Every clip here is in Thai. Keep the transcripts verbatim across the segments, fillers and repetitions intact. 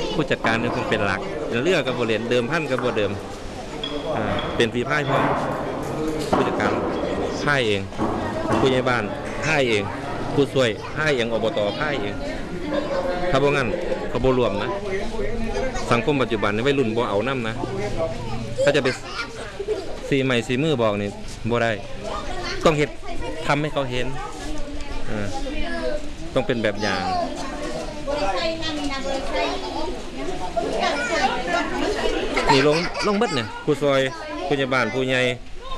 ผู้จัดการนี่คงเป็นหลักเลือกกับบริเวณเดิมพันกับบริเดิมเป็นฝีพายพร้อมผู้จัดการพายเองผู้ใหญ่บ้านพายเองผู้ช่วยพายเองอบตพายเองถ้าบ่งั้นเขาบ่รวมนะสังคมปัจจุบันนี่วัยรุ่นบ่เอาน้ำนะถ้าจะไปสีใหม่สีมือบอกนี่บ่ได้ต้องเห็นทำให้เขาเห็นต้องเป็นแบบอย่างนี่ลงลงเบิดเนี่ยผู้ซอยผู้ใหญ่บ้านผู้ใหญ่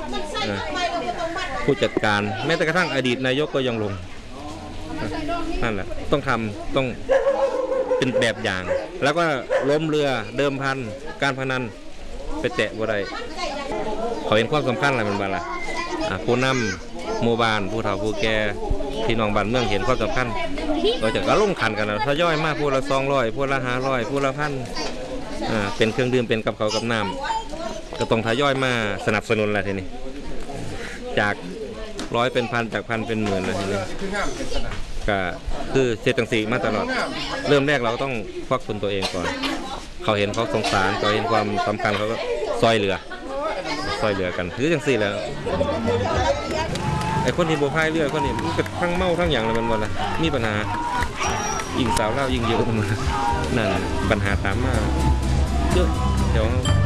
ผู้จัดการแม้แต่กระทั่งอดีตนายกก็ยังลงนั่นแหละต้องทำต้องเป็นแบบอย่าง แล้วก็ล้มเรือเดิมพันการพนันไปแตะบ่ได้เขาเห็นความสำคัญอะไรมันบ้างล่ะผู้นำหมู่บ้านผู้เฒ่าผู้แก่พี่น้องบ้านเมืองเห็นความสำคัญเราจะก็ลงขันกันนะทยอยมากผู้ละสองร้อยผู้ละห้าร้อยผู้ละพันอ่าเป็นเครื่องดื่มเป็นกับเขากับน้ำก็ต้องทยอยมาสนับสนุนอะไรทีนี้จากร้อยเป็นพันจากพันเป็นหมื่นอะไรทีนี้ก็คือเจตังสีมาตลอดเริ่มแรกเราต้องควักทุนตัวเองก่อนเขาเห็นเขาสงสารเขาเห็นความสำคัญเขาก็ซอยเหลือซอยเหลือกันถือจังสี่แล้วไอ้คนที่โบพายเรือคนนี้มันก็ทั้งเมาทั้งอย่างเลยมันหมดเลยมีปัญหายิงสาวเล่ายิงเยอะมันนั่นปัญหาตามมาเยอะเดี๋ยว